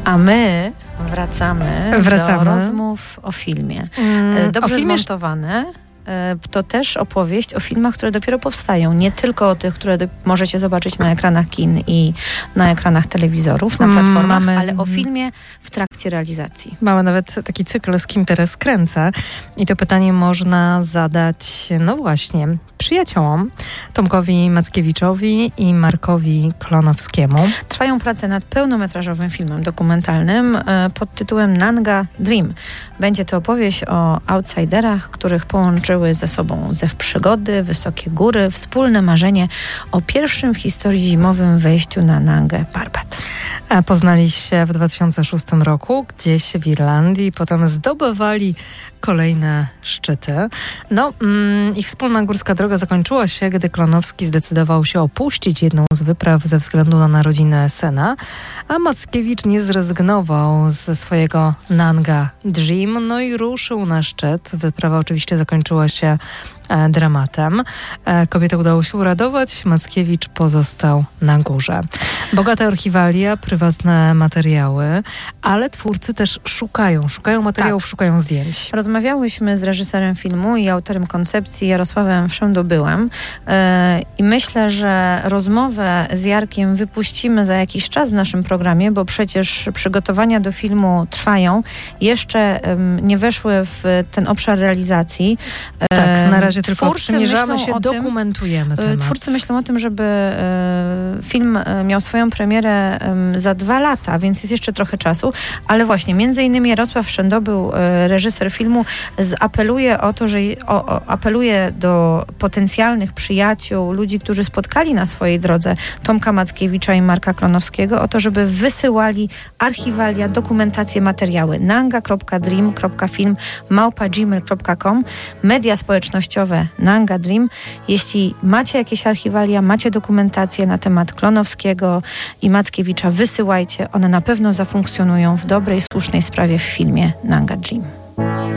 A my wracamy do rozmów o filmie. Dobrze zmontowane. To też opowieść o filmach, które dopiero powstają. Nie tylko o tych, które możecie zobaczyć na ekranach kin i na ekranach telewizorów, na platformach, ale o filmie w trakcie realizacji. Mamy nawet taki cykl Z kim teraz kręcę i to pytanie można zadać, no właśnie, przyjaciołom Tomkowi Mackiewiczowi i Markowi Klonowskiemu. Trwają prace nad pełnometrażowym filmem dokumentalnym pod tytułem Nanga Dream. Będzie to opowieść o outsiderach, których połączyły ze sobą zew przygody, wysokie góry, wspólne marzenie o pierwszym w historii zimowym wejściu na Nangę Parbat. Poznali się w 2006 roku gdzieś w Irlandii, potem zdobywali kolejne szczyty. Ich wspólna górska droga zakończyła się, gdy Klonowski zdecydował się opuścić jedną z wypraw ze względu na narodzinę syna, a Mackiewicz nie zrezygnował ze swojego Nanga Dream, i ruszył na szczyt. Wyprawa oczywiście zakończyła się dramatem. Kobietę udało się uradować, Mackiewicz pozostał na górze. Bogata archiwalia, prywatne materiały, ale twórcy też szukają materiałów, szukają zdjęć. Rozmawiałyśmy z reżyserem filmu i autorem koncepcji Jarosławem Wszędobyłem i myślę, że rozmowę z Jarkiem wypuścimy za jakiś czas w naszym programie, bo przecież przygotowania do filmu trwają. Jeszcze nie weszły w ten obszar realizacji. Tak, na razie tylko przymierzamy się, dokumentujemy temat. Twórcy myślą o tym, żeby film miał swoją premierę za 2 lata, więc jest jeszcze trochę czasu, ale właśnie między innymi Jarosław Wszędobył, reżyser filmu, apeluje o to, że apeluje do potencjalnych przyjaciół, ludzi, którzy spotkali na swojej drodze Tomka Mackiewicza i Marka Klonowskiego, o to, żeby wysyłali archiwalia, dokumentacje, materiały. nanga.dream.film@gmail.com, media społecznościowe Nanga Dream. Jeśli macie jakieś archiwalia, macie dokumentację na temat Klonowskiego i Mackiewicza, wysyłajcie. One na pewno zafunkcjonują w dobrej, słusznej sprawie w filmie Nanga Dream.